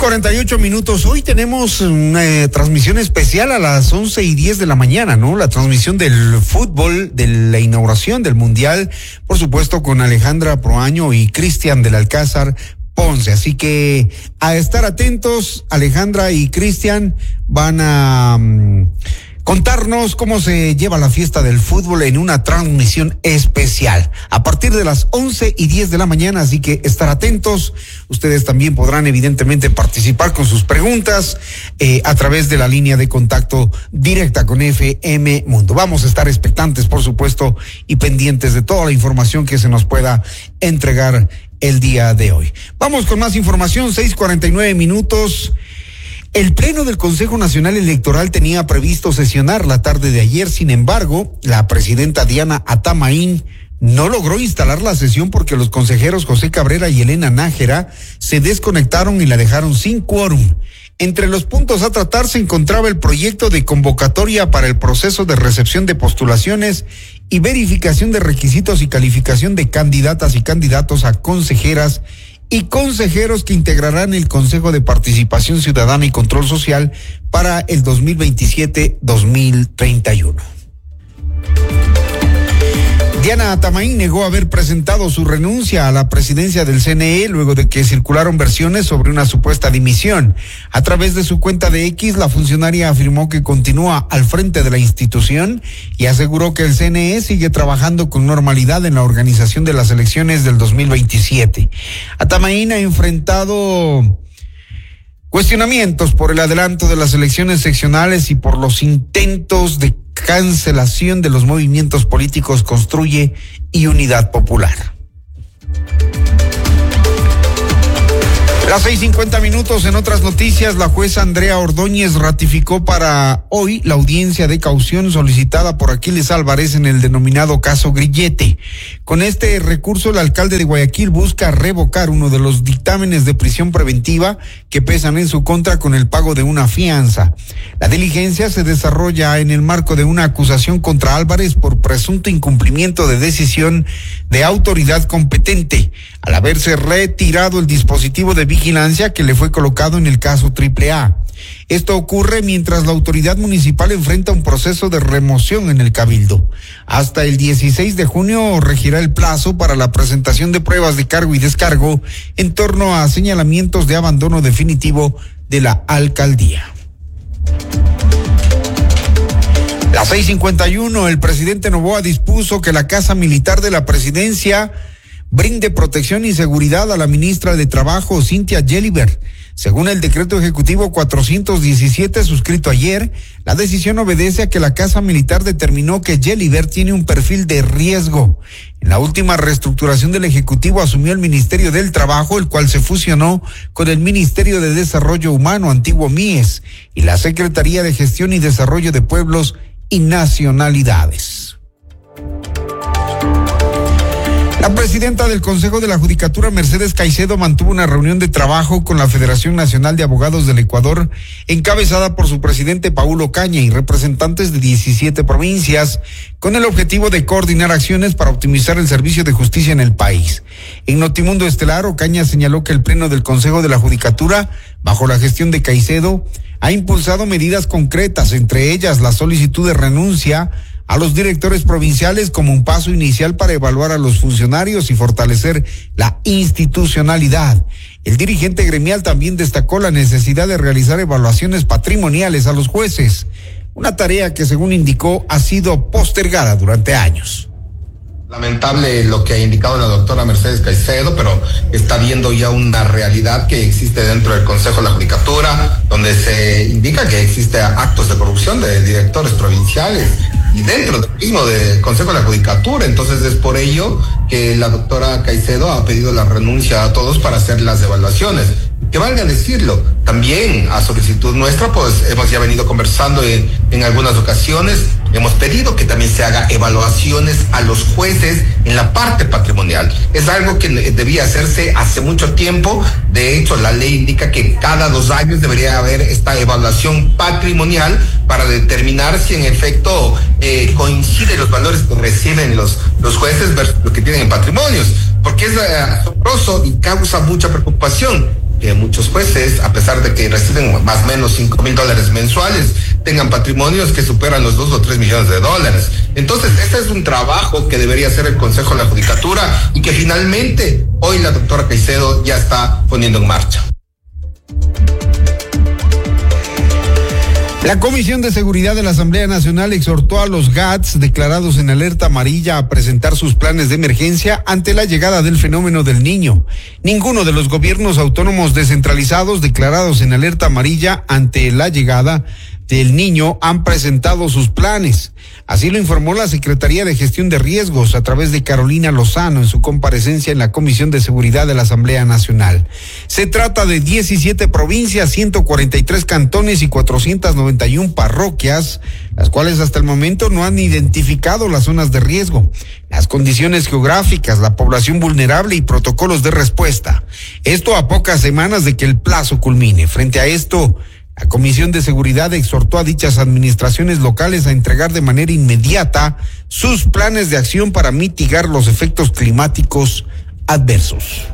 6:48. Hoy tenemos una transmisión especial a las 11:10 de la mañana, ¿no? La transmisión del fútbol, de la inauguración del Mundial, por supuesto, con Alejandra Proaño y Cristian del Alcázar Ponce. Así que a estar atentos, Alejandra y Cristian van a contarnos cómo se lleva la fiesta del fútbol en una transmisión especial a partir de las 11:10 de la mañana, así que estar atentos. Ustedes también podrán evidentemente participar con sus preguntas a través de la línea de contacto directa con FM Mundo. Vamos a estar expectantes, por supuesto, y pendientes de toda la información que se nos pueda entregar el día de hoy. Vamos con más información, 6:49. El Pleno del Consejo Nacional Electoral tenía previsto sesionar la tarde de ayer. Sin embargo, la presidenta Diana Atamaín no logró instalar la sesión porque los consejeros José Cabrera y Elena Nájera se desconectaron y la dejaron sin quórum. Entre los puntos a tratar se encontraba el proyecto de convocatoria para el proceso de recepción de postulaciones y verificación de requisitos y calificación de candidatas y candidatos a consejeras y consejeros que integrarán el Consejo de Participación Ciudadana y Control Social para el 2027-2031. Diana Atamaín negó haber presentado su renuncia a la presidencia del CNE luego de que circularon versiones sobre una supuesta dimisión. A través de su cuenta de X, la funcionaria afirmó que continúa al frente de la institución y aseguró que el CNE sigue trabajando con normalidad en la organización de las elecciones del 2027. Atamaín ha enfrentado cuestionamientos por el adelanto de las elecciones seccionales y por los intentos de cancelación de los movimientos políticos Construye y Unidad Popular. Las 6:50. En otras noticias, la jueza Andrea Ordóñez ratificó para hoy la audiencia de caución solicitada por Aquiles Álvarez en el denominado caso Grillete. Con este recurso, el alcalde de Guayaquil busca revocar uno de los dictámenes de prisión preventiva que pesan en su contra con el pago de una fianza. La diligencia se desarrolla en el marco de una acusación contra Álvarez por presunto incumplimiento de decisión de autoridad competente, al haberse retirado el dispositivo de vigilancia que le fue colocado en el caso AAA. Esto ocurre mientras la autoridad municipal enfrenta un proceso de remoción en el Cabildo. Hasta el 16 de junio regirá el plazo para la presentación de pruebas de cargo y descargo en torno a señalamientos de abandono definitivo de la alcaldía. Las 6:51, el presidente Noboa dispuso que la Casa Militar de la Presidencia brinde protección y seguridad a la ministra de Trabajo, Cynthia Gelibert. Según el decreto ejecutivo 417 suscrito ayer, la decisión obedece a que la Casa Militar determinó que Gelibert tiene un perfil de riesgo. En la última reestructuración del Ejecutivo asumió el Ministerio del Trabajo, el cual se fusionó con el Ministerio de Desarrollo Humano, antiguo MIES, y la Secretaría de Gestión y Desarrollo de Pueblos y Nacionalidades. La presidenta del Consejo de la Judicatura, Mercedes Caicedo, mantuvo una reunión de trabajo con la Federación Nacional de Abogados del Ecuador, encabezada por su presidente Paul Ocaña y representantes de 17 provincias, con el objetivo de coordinar acciones para optimizar el servicio de justicia en el país. En Notimundo Estelar, Ocaña señaló que el Pleno del Consejo de la Judicatura, bajo la gestión de Caicedo, ha impulsado medidas concretas, entre ellas la solicitud de renuncia a los directores provinciales como un paso inicial para evaluar a los funcionarios y fortalecer la institucionalidad. El dirigente gremial también destacó la necesidad de realizar evaluaciones patrimoniales a los jueces, una tarea que, según indicó, ha sido postergada durante años. Lamentable lo que ha indicado la doctora Mercedes Caicedo, pero está viendo ya una realidad que existe dentro del Consejo de la Judicatura, donde se indica que existe actos de corrupción de directores provinciales y dentro del mismo del Consejo de la Judicatura. Entonces es por ello que la doctora Caicedo ha pedido la renuncia a todos para hacer las evaluaciones. Que valga decirlo, también a solicitud nuestra, pues hemos ya venido conversando en algunas ocasiones, hemos pedido que también se haga evaluaciones a los jueces en la parte patrimonial. Es algo que debía hacerse hace mucho tiempo. De hecho, la ley indica que cada 2 años debería haber esta evaluación patrimonial para determinar si en efecto coinciden los valores que reciben los jueces versus lo que tienen en patrimonios, porque es asombroso y causa mucha preocupación que muchos jueces, a pesar de que reciben más o menos $5,000 mensuales, tengan patrimonios que superan los 2 o 3 millones de dólares. Entonces, ese es un trabajo que debería hacer el Consejo de la Judicatura y que finalmente hoy la doctora Caicedo ya está poniendo en marcha. La Comisión de Seguridad de la Asamblea Nacional exhortó a los GATS declarados en alerta amarilla a presentar sus planes de emergencia ante la llegada del fenómeno del Niño. Ninguno de los gobiernos autónomos descentralizados declarados en alerta amarilla ante la llegada del Niño han presentado sus planes. Así lo informó la Secretaría de Gestión de Riesgos a través de Carolina Lozano en su comparecencia en la Comisión de Seguridad de la Asamblea Nacional. Se trata de 17 provincias, 143 cantones y 491 parroquias, las cuales hasta el momento no han identificado las zonas de riesgo, las condiciones geográficas, la población vulnerable y protocolos de respuesta. Esto a pocas semanas de que el plazo culmine. Frente a esto, la Comisión de Seguridad exhortó a dichas administraciones locales a entregar de manera inmediata sus planes de acción para mitigar los efectos climáticos adversos.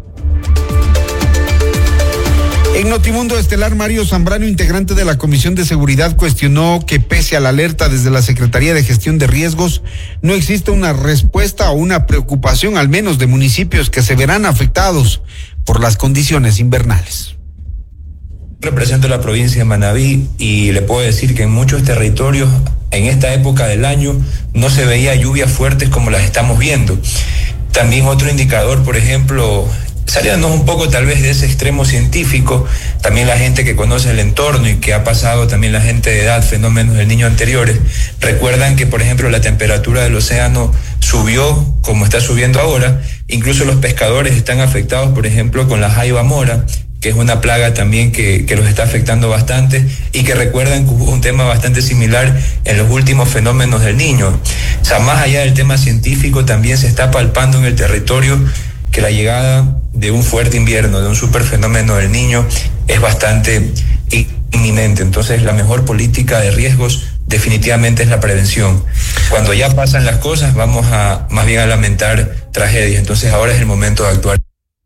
En Notimundo Estelar, Mario Zambrano, integrante de la Comisión de Seguridad, cuestionó que pese a la alerta desde la Secretaría de Gestión de Riesgos, no existe una respuesta o una preocupación, al menos de municipios que se verán afectados por las condiciones invernales. Represento la provincia de Manabí y le puedo decir que en muchos territorios en esta época del año no se veía lluvias fuertes como las estamos viendo. También otro indicador, por ejemplo, saliéndonos un poco tal vez de ese extremo científico, también la gente que conoce el entorno y que ha pasado, también la gente de edad, fenómenos del Niño anteriores, recuerdan que, por ejemplo, la temperatura del océano subió como está subiendo ahora. Incluso los pescadores están afectados, por ejemplo, con la jaiba mora, que es una plaga también que los está afectando bastante, y que recuerdan que hubo un tema bastante similar en los últimos fenómenos del Niño. O sea, más allá del tema científico, también se está palpando en el territorio que la llegada de un fuerte invierno, de un superfenómeno del Niño, es bastante inminente. Entonces, la mejor política de riesgos definitivamente es la prevención. Cuando ya pasan las cosas, vamos a más bien a lamentar tragedias. Entonces, ahora es el momento de actuar.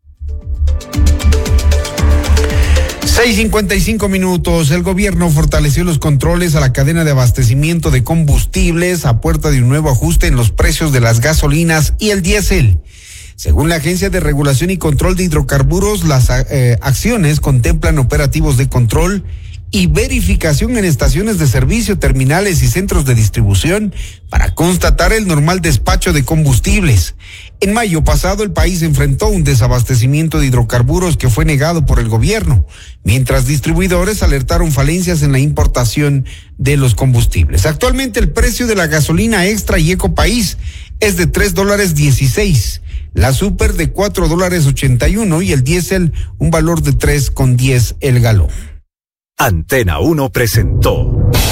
6:55. El gobierno fortaleció los controles a la cadena de abastecimiento de combustibles a puerta de un nuevo ajuste en los precios de las gasolinas y el diésel. Según la Agencia de Regulación y Control de Hidrocarburos, las acciones contemplan operativos de control y verificación en estaciones de servicio, terminales y centros de distribución para constatar el normal despacho de combustibles. En mayo pasado, el país enfrentó un desabastecimiento de hidrocarburos que fue negado por el gobierno, mientras distribuidores alertaron falencias en la importación de los combustibles. Actualmente el precio de la gasolina extra y Ecopaís es de $3.16, la super de $4.81 y el diésel un valor de $3.10 el galón. Antena 1 presentó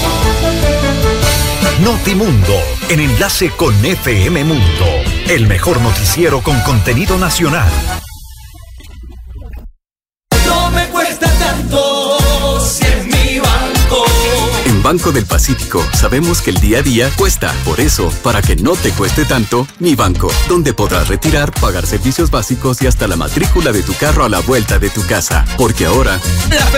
Notimundo, en enlace con FM Mundo, el mejor noticiero con contenido nacional. No me cuesta tanto si es mi banco. En Banco del Pacífico sabemos que el día a día cuesta. Por eso, para que no te cueste tanto, Mi Banco, donde podrás retirar, pagar servicios básicos y hasta la matrícula de tu carro a la vuelta de tu casa. Porque ahora